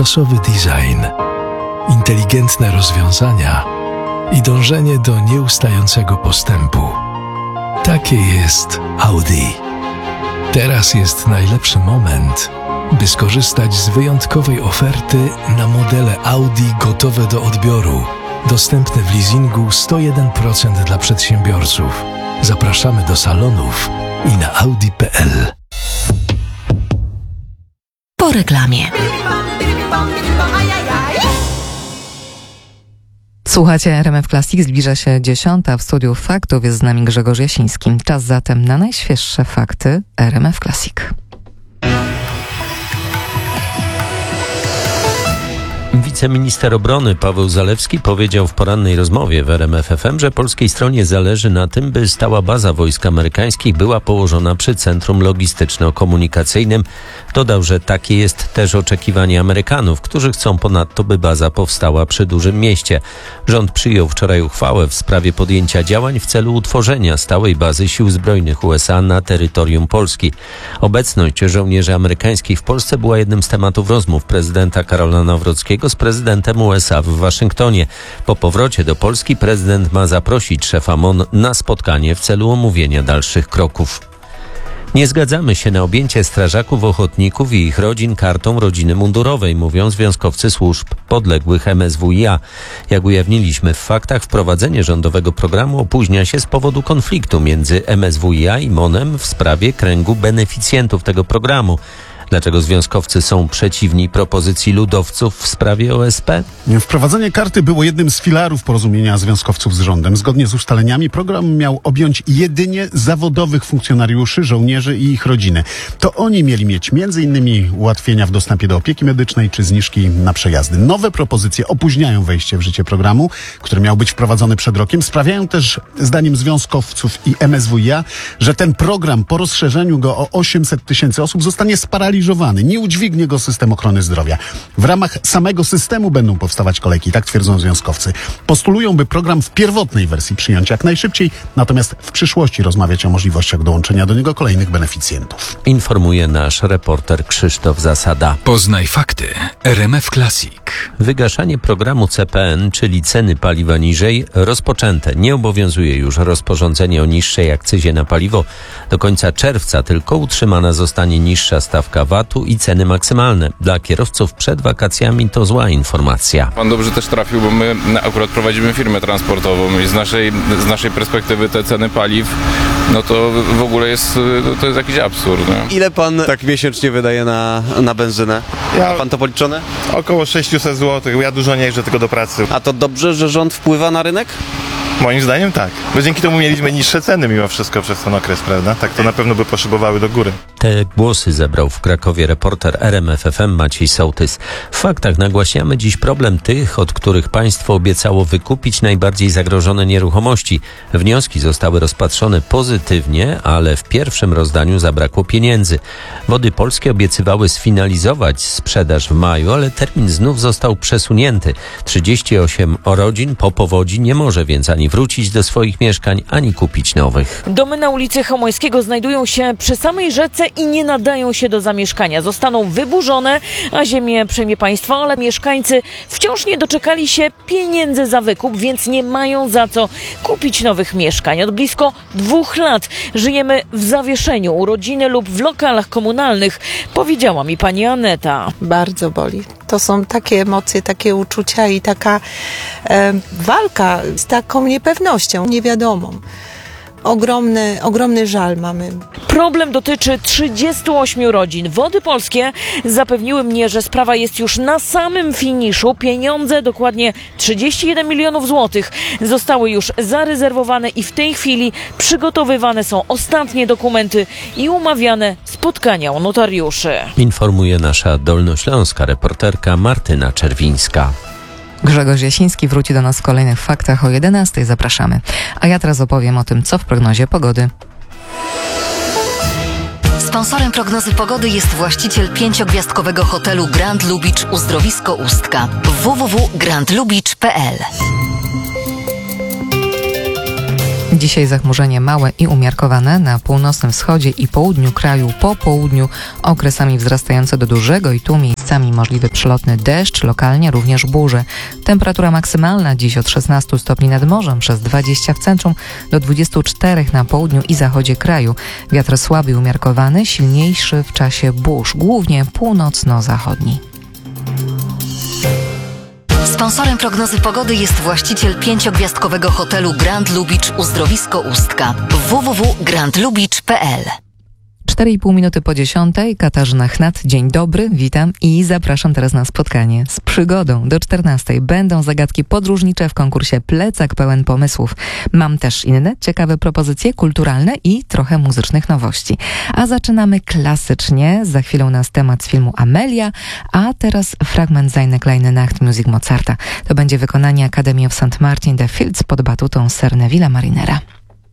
losowy design, inteligentne rozwiązania i dążenie do nieustającego postępu. Takie jest Audi. Teraz jest najlepszy moment, by skorzystać z wyjątkowej oferty na modele Audi gotowe do odbioru, dostępne w leasingu 101% dla przedsiębiorców. Zapraszamy do salonów i na audi.pl. Po reklamie. Słuchacie RMF Classic, zbliża się 10. W studiu faktów jest z nami Grzegorz Jasiński. Czas zatem na najświeższe fakty RMF Classic. Wiceminister obrony Paweł Zalewski powiedział w porannej rozmowie w RMF FM, że polskiej stronie zależy na tym, by stała baza wojsk amerykańskich była położona przy centrum logistyczno-komunikacyjnym. Dodał, że takie jest też oczekiwanie Amerykanów, którzy chcą ponadto, by baza powstała przy dużym mieście. Rząd przyjął wczoraj uchwałę w sprawie podjęcia działań w celu utworzenia stałej bazy sił zbrojnych USA na terytorium Polski. Obecność żołnierzy amerykańskich w Polsce była jednym z tematów rozmów prezydenta Karola Nawrockiego z prezydentem USA w Waszyngtonie. Po powrocie do Polski prezydent ma zaprosić szefa MON na spotkanie w celu omówienia dalszych kroków. Nie zgadzamy się na objęcie strażaków ochotników i ich rodzin kartą rodziny mundurowej, mówią związkowcy służb podległych MSWiA. Jak ujawniliśmy w faktach, wprowadzenie rządowego programu opóźnia się z powodu konfliktu między MSWiA i MON-em w sprawie kręgu beneficjentów tego programu. Dlaczego związkowcy są przeciwni propozycji ludowców w sprawie OSP? Wprowadzenie karty było jednym z filarów porozumienia związkowców z rządem. Zgodnie z ustaleniami program miał objąć jedynie zawodowych funkcjonariuszy, żołnierzy i ich rodziny. To oni mieli mieć m.in. ułatwienia w dostępie do opieki medycznej czy zniżki na przejazdy. Nowe propozycje opóźniają wejście w życie programu, który miał być wprowadzony przed rokiem. Sprawiają też, zdaniem związkowców i MSWiA, że ten program po rozszerzeniu go o 800 000 osób zostanie sparaliżowany. Nie udźwignie go system ochrony zdrowia. W ramach samego systemu będą powstawać kolejki, tak twierdzą związkowcy. Postulują, by program w pierwotnej wersji przyjąć jak najszybciej, natomiast w przyszłości rozmawiać o możliwościach dołączenia do niego kolejnych beneficjentów. Informuje nasz reporter Krzysztof Zasada. Poznaj fakty RMF Classic. Wygaszanie programu CPN, czyli ceny paliwa niżej, rozpoczęte. Nie obowiązuje już rozporządzenie o niższej akcyzie na paliwo. Do końca czerwca tylko utrzymana zostanie niższa stawka VAT-u i ceny maksymalne. Dla kierowców przed wakacjami to zła informacja. Pan dobrze też trafił, bo my akurat prowadzimy firmę transportową i z naszej perspektywy te ceny paliw, no to w ogóle jest jakiś absurd. Nie? Ile pan tak miesięcznie wydaje na benzynę? Ma pan to policzone? Około 600 zł. Ja dużo nie jeżdżę tylko do pracy. A to dobrze, że rząd wpływa na rynek? Moim zdaniem tak. Bo dzięki temu mieliśmy niższe ceny mimo wszystko przez ten okres, prawda? Tak to na pewno by poszybowały do góry. Te głosy zebrał w Krakowie reporter RMF FM Maciej Sołtys. W faktach nagłaśniamy dziś problem tych, od których państwo obiecało wykupić najbardziej zagrożone nieruchomości. Wnioski zostały rozpatrzone pozytywnie, ale w pierwszym rozdaniu zabrakło pieniędzy. Wody Polskie obiecywały sfinalizować sprzedaż w maju, ale termin znów został przesunięty. 38 rodzin po powodzi nie może więc ani wrócić do swoich mieszkań, ani kupić nowych. Domy na ulicy Chełmońskiego znajdują się przy samej rzece i nie nadają się do zamieszkania. Zostaną wyburzone, a ziemię przejmie państwo, ale mieszkańcy wciąż nie doczekali się pieniędzy za wykup, więc nie mają za co kupić nowych mieszkań. Od blisko 2 lat żyjemy w zawieszeniu u rodziny lub w lokalach komunalnych, powiedziała mi pani Aneta. Bardzo boli. To są takie emocje, takie uczucia i taka walka z taką niepewnością, niewiadomą. Ogromny żal mamy. Problem dotyczy 38 rodzin. Wody Polskie zapewniły mnie, że sprawa jest już na samym finiszu. Pieniądze, dokładnie 31 milionów złotych, zostały już zarezerwowane i w tej chwili przygotowywane są ostatnie dokumenty i umawiane spotkania u notariuszy. Informuje nasza dolnośląska reporterka Martyna Czerwińska. Grzegorz Jasiński wróci do nas w kolejnych faktach o 11:00. Zapraszamy. A ja teraz opowiem o tym, co w prognozie pogody. Sponsorem prognozy pogody jest właściciel 5-gwiazdkowego hotelu Grand Lubicz Uzdrowisko Ustka. www.grandlubicz.pl. Dzisiaj zachmurzenie małe i umiarkowane na północnym wschodzie i południu kraju, po południu okresami wzrastające do dużego i tu miejsc miejscami możliwy przelotny deszcz, lokalnie również burze. Temperatura maksymalna dziś od 16 stopni nad morzem, przez 20 w centrum, do 24 na południu i zachodzie kraju. Wiatr słaby i umiarkowany, silniejszy w czasie burz, głównie północno-zachodni. Sponsorem prognozy pogody jest właściciel 5-gwiazdkowego hotelu Grand Lubicz Uzdrowisko Ustka. www.grandlubicz.pl 4,5 minuty po 10. Katarzyna Chnat. Dzień dobry, witam i zapraszam teraz na spotkanie z przygodą. Do 14 będą zagadki podróżnicze w konkursie Plecak pełen pomysłów. Mam też inne ciekawe propozycje kulturalne i trochę muzycznych nowości. A zaczynamy klasycznie. Za chwilę nas temat z filmu Amelia, a teraz fragment z Eine kleine Nachtmusik Mozarta. To będzie wykonanie Academy of St. Martin the Fields pod batutą Sir Neville'a Marinera.